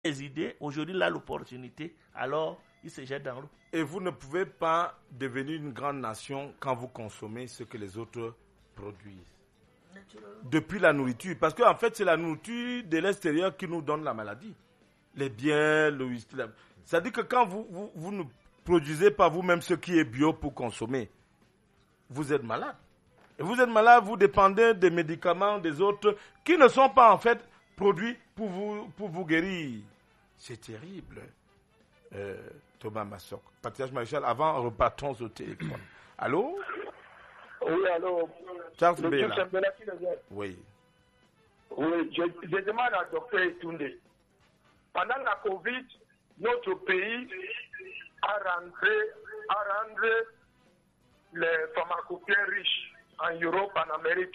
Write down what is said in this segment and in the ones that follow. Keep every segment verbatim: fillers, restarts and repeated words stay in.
les idées, aujourd'hui, là, l'opportunité, alors il se jette dans l'eau. Et vous ne pouvez pas devenir une grande nation quand vous consommez ce que les autres produisent. Depuis la nourriture. Parce qu'en fait, c'est la nourriture de l'extérieur qui nous donne la maladie. Les biens, le whisky. La... C'est-à-dire que quand vous, vous, vous ne produisez pas vous-même ce qui est bio pour consommer, vous êtes malade. Et vous êtes malade, vous dépendez des médicaments des autres qui ne sont pas en fait produits pour vous, pour vous guérir. C'est terrible. Euh, Thomas Massok. Patriarche Maréchal, avant, repartons au téléphone. Allô? Oui, allô? Charles Bella. Oui. Oui, je, je demande à Docteur Etunde. Pendant la Covid, notre pays a rentré, a rendu les pharmacopiens riches en Europe, en Amérique.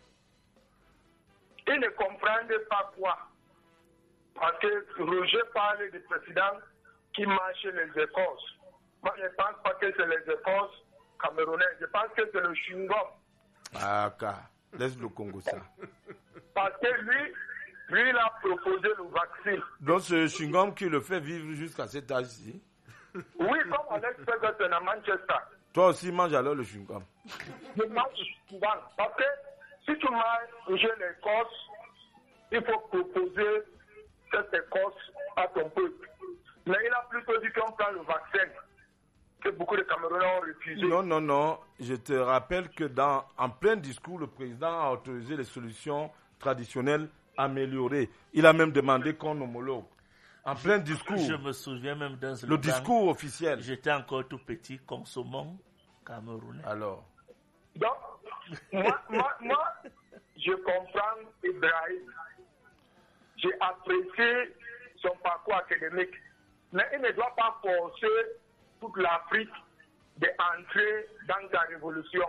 Ils ne comprennent pas quoi. Parce que Roger parlait du président qui marche les Écosses. Moi, je ne pense pas que c'est les Écosses camerounaises. Je pense que c'est le chewing-gum. Ah, car. Laisse le Congo ça. Parce que lui, lui, il a proposé le vaccin. Donc, c'est le chewing-gum qui le fait vivre jusqu'à cet âge-ci. Oui, comme Alex Ferguson à Manchester. Toi aussi, mange alors le chewing-gum. Je mange souvent. Parce que si tu manges l'Écosse, il faut proposer cette Écosse à ton peuple. Mais il a plutôt dit qu'on prend le vaccin, que beaucoup de Camerounais ont refusé. Non, non, non. Je te rappelle que dans, en plein discours, le président a autorisé les solutions traditionnelles améliorées. Il a même demandé qu'on homologue. En plein discours. Je me souviens même d'un Le discours officiel. J'étais encore tout petit, consommons camerounais. Alors. Donc, moi, moi, moi, je comprends Ibrahim. J'ai apprécié son parcours académique. Mais il ne doit pas forcer toute l'Afrique d'entrer dans la révolution.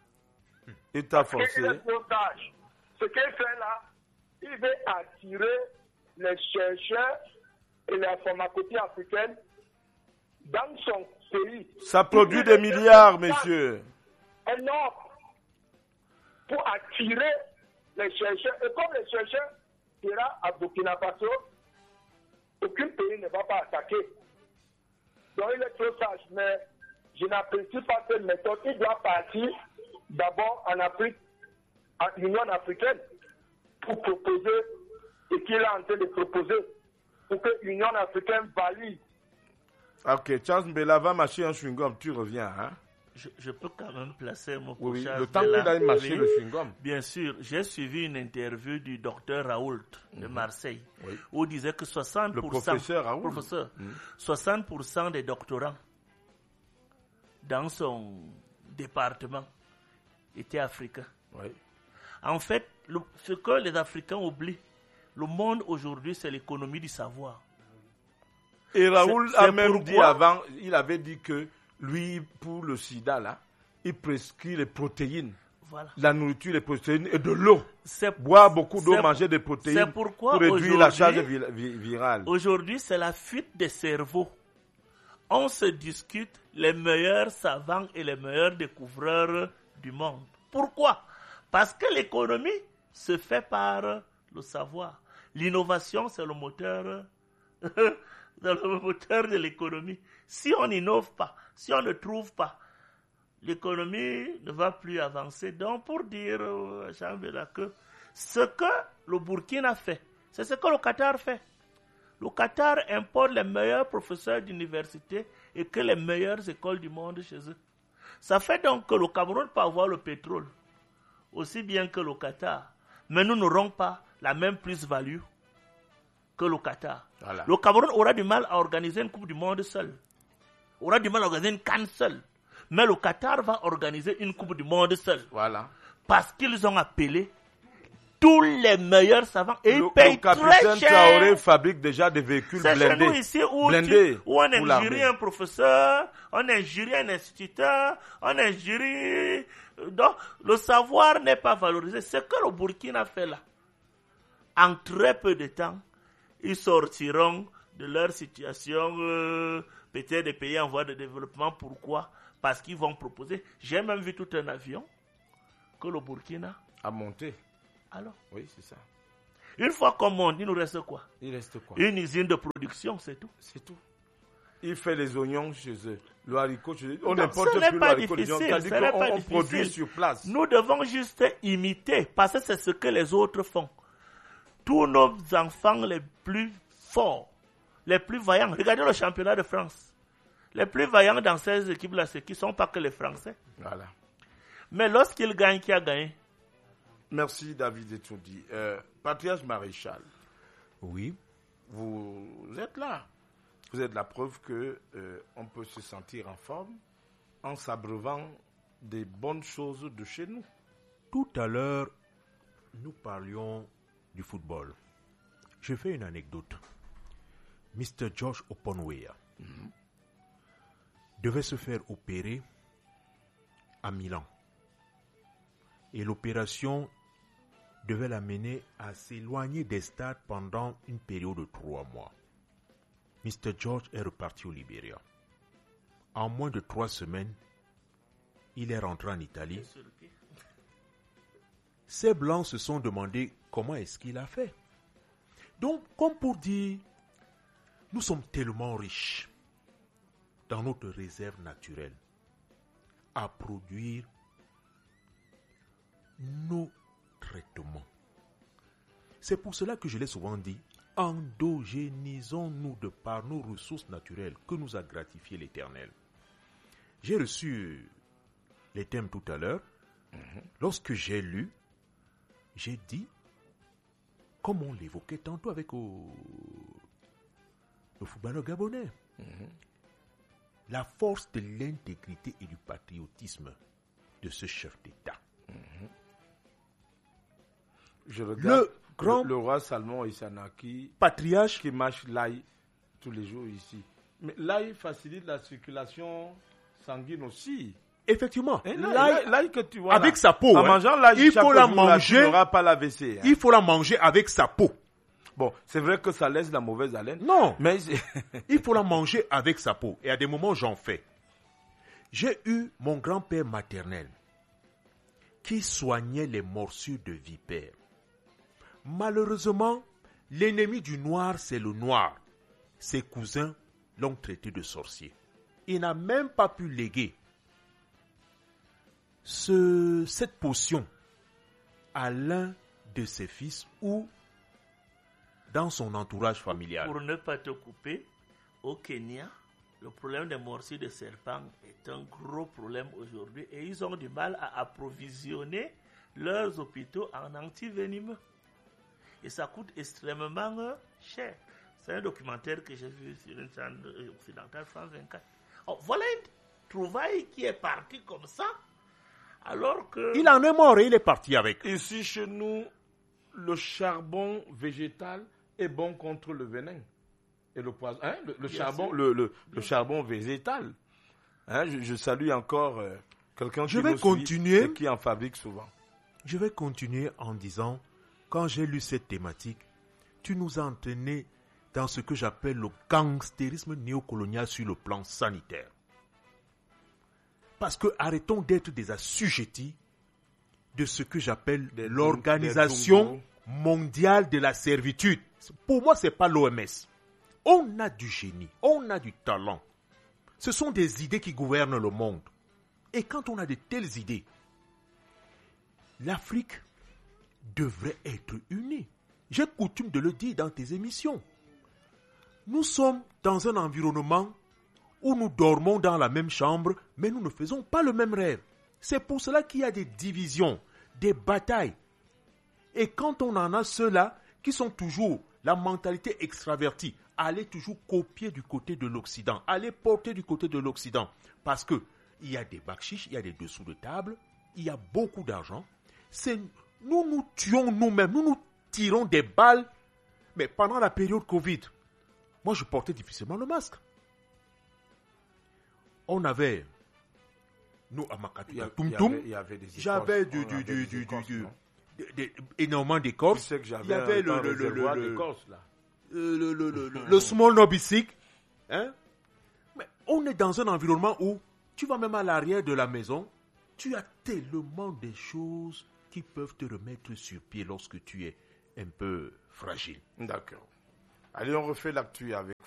Il t'a forcé. Il est trop sage. Ce qu'il fait là, il veut attirer les chercheurs et les pharmacopies africaines dans son pays. Ça produit des milliards, messieurs. Énorme. Pour attirer les chercheurs. Et comme les chercheurs seront à Burkina Faso, aucun pays ne va pas attaquer. Donc il est trop sage. Mais je n'apprécie pas cette méthode. Il doit partir d'abord en Afrique, en Union africaine, pour proposer ce qu'il est en train de proposer, pour que l'Union africaine valide. Ok, Charles Mbela va marcher un chewing-gum, tu reviens, hein? Je, je peux quand même placer mon oui, oui, Charles le temps qu'il aille marcher le chewing-gum. Bien sûr, j'ai suivi une interview du docteur Raoult de mmh. Marseille, oui. où il disait que soixante pour cent, le professeur Raoult. Professeur, mmh. soixante pour cent des doctorants dans son département étaient africains. Oui. En fait, le, ce que les Africains oublient, le monde aujourd'hui, c'est l'économie du savoir. Et Raoult a même dit avant, il avait dit que lui, pour le sida, là, il prescrit les protéines. Voilà. La nourriture, les protéines et de l'eau. C'est, Boire beaucoup d'eau, manger des protéines pour réduire la charge vi- vi- virale. Aujourd'hui, c'est la fuite des cerveaux. On se discute les meilleurs savants et les meilleurs découvreurs du monde. Pourquoi? Parce que l'économie se fait par le savoir. L'innovation, c'est le moteur, c'est le moteur de l'économie. Si on n'innove pas, si on ne trouve pas, l'économie ne va plus avancer. Donc, pour dire à Chambela que ce que le Burkina fait, c'est ce que le Qatar fait. Le Qatar importe les meilleurs professeurs d'université et que les meilleures écoles du monde chez eux. Ça fait donc que le Cameroun peut avoir le pétrole, aussi bien que le Qatar. Mais nous n'aurons pas la même plus-value que le Qatar. Voilà. Le Cameroun aura du mal à organiser une Coupe du Monde seul. Aura du mal à organiser une CAN seul. Mais le Qatar va organiser une Coupe du Monde seul. Voilà. Parce qu'ils ont appelé tous les meilleurs savants et le, ils payent très cher. Le capitaine Traoré fabrique déjà des véhicules c'est blindés. C'est chez nous ici où, blindés tu, où on injurie un professeur, on injurie un instituteur, on injurie... Donc, le savoir n'est pas valorisé. Ce que le Burkina fait là, en très peu de temps, ils sortiront de leur situation, euh, peut-être des pays en voie de développement. Pourquoi? Parce qu'ils vont proposer. J'ai même vu tout un avion que le Burkina a monté. Alors? Oui, c'est ça. Une fois qu'on monte, il nous reste quoi? Il reste quoi? Une usine de production, c'est tout. C'est tout. Il fait les oignons chez eux, le haricot chez eux. On Donc, n'importe ce n'est plus le pas haricot. difficile, C'est-à-dire ce n'est qu'on pas on difficile. produit sur place. Nous devons juste imiter, parce que c'est ce que les autres font. Tous nos enfants les plus forts, les plus vaillants, regardez le championnat de France. Les plus vaillants dans ces équipes-là, c'est qui ne sont pas que les Français. Voilà. Mais lorsqu'ils gagnent, qui a gagné? Merci David Etoudi. Euh, Patriarche Maréchal. Oui. Vous êtes là. Vous êtes la preuve que euh, on peut se sentir en forme en s'abreuvant des bonnes choses de chez nous. Tout à l'heure, nous parlions du football. Je fais une anecdote. mister George Oponweya mm-hmm. devait se faire opérer à Milan. Et l'opération devait l'amener à s'éloigner des stades pendant une période de trois mois. mister George est reparti au Libéria. En moins de trois semaines, il est rentré en Italie. Ces Blancs se sont demandé comment est-ce qu'il a fait. Donc, comme pour dire, nous sommes tellement riches dans notre réserve naturelle à produire nos traitements. C'est pour cela que je l'ai souvent dit, endogénisons-nous de par nos ressources naturelles que nous a gratifié l'Éternel. J'ai reçu les thèmes tout à l'heure. Mm-hmm. Lorsque j'ai lu, j'ai dit, comme on l'évoquait tantôt avec au, le footballeur gabonais, mm-hmm. la force de l'intégrité et du patriotisme de ce chef d'État. Mm-hmm. Je regarde le grand le, le roi Salomon Isanaki, patriarche qui mâche l'ail tous les jours ici. Mais l'ail facilite la circulation sanguine aussi. Effectivement, l'ail, l'ail, l'ail que tu vois avec là, sa peau, en hein, mangeant l'ail, il faut la manger. Là, tu n'auras pas la W C. Hein. Il faut la manger avec sa peau. Bon, c'est vrai que ça laisse la mauvaise haleine. Non, mais il faut la manger avec sa peau. Et à des moments, j'en fais. J'ai eu mon grand-père maternel qui soignait les morsures de vipères. Malheureusement, l'ennemi du noir, c'est le noir. Ses cousins l'ont traité de sorcier. Il n'a même pas pu léguer ce, cette potion à l'un de ses fils ou dans son entourage familial. Pour ne pas te couper, au Kenya, le problème des morsures de serpent est un gros problème aujourd'hui et ils ont du mal à approvisionner leurs hôpitaux en antivenimeux. Et ça coûte extrêmement cher. C'est un documentaire que j'ai vu sur une chaîne occidentale, France vingt-quatre. Oh, voilà une trouvaille qui est partie comme ça, alors que... Il en est mort et il est parti avec. Ici, chez nous, le charbon végétal est bon contre le venin et le poison. Hein? Le, le, charbon, le, le, le charbon végétal. Hein? Je, je salue encore euh, quelqu'un je qui vais me continuer, suit et qui en fabrique souvent. Je vais continuer en disant, quand j'ai lu cette thématique, tu nous as entraînés dans ce que j'appelle le gangstérisme néocolonial sur le plan sanitaire. Parce que arrêtons d'être des assujettis de ce que j'appelle des l'Organisation mondiale de la servitude. Pour moi, ce n'est pas l'O M S. On a du génie, on a du talent. Ce sont des idées qui gouvernent le monde. Et quand on a de telles idées, l'Afrique devrait être unie. J'ai coutume de le dire dans tes émissions. Nous sommes dans un environnement où nous dormons dans la même chambre, mais nous ne faisons pas le même rêve. C'est pour cela qu'il y a des divisions, des batailles. Et quand on en a ceux-là qui sont toujours la mentalité extravertie, aller toujours copier du côté de l'Occident, aller porter du côté de l'Occident, parce que il y a des bakchiches, il y a des dessous de table, il y a beaucoup d'argent. C'est nous nous tuons nous-mêmes, nous nous tirons des balles. Mais pendant la période Covid, moi je portais difficilement le masque. On avait, nous à Makatuta, Tum Tum, j'avais du, du, du, du, du, du, énormément d'écorces. Tu sais que j'avais il y avait un, le, le, le, le, le, là. le, le, le, le, le, le small nobisic. Hein? Mais on est dans un environnement où tu vas même à l'arrière de la maison, tu as tellement de choses qui peuvent te remettre sur pied lorsque tu es un peu fragile. D'accord. Allez, on refait l'actu avec